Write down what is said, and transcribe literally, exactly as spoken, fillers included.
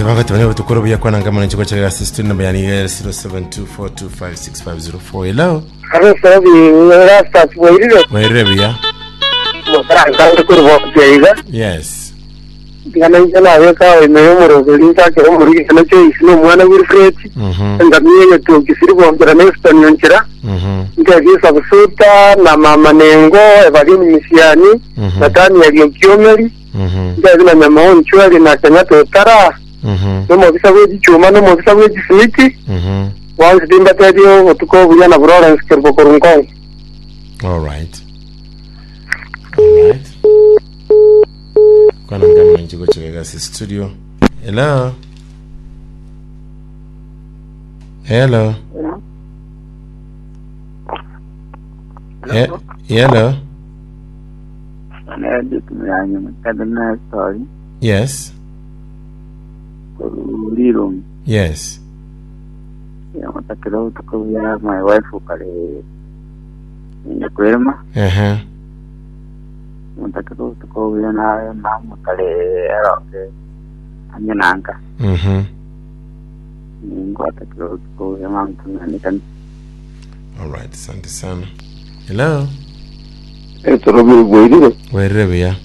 Ndivanga tubane butukuru bya kwana ngama n'kigo cya assistant number yani zero seven two four two five six five zero four. Hello. Hello sabi rasta wayire. Wayire biya. Mutanga ko ro byiga. Yes. Digana njana weka we meyo muro bilinta ke muri kana cyo isino mwana Wilfred. Mhm. Ndamiye to kisiri bombera next nyonchera. Mhm. Ndagisa busuta na mama nengo evalini misiani. Natani ya Kiomeri. Mhm. Ndagina na maon chwali na kanyato tara. Mhm. No mobisa weji chuma no mobisa weji smiti. Mhm. Once dimba tadio otuko bujana Florence kerbo korunko. All right. All right. Kwana ngama n'kigo cya studio. Hello. Hello. Hello. Hello. Yes. Yes. My wife ukale nyakwema. Uh-huh. Mutakiro tuko yana mama kale eroke anyananga. Mhm. Ngo atakiro tuko yana mtunanikan. All right, asante sana. Hello. Eto robi wayire. Wayire biya.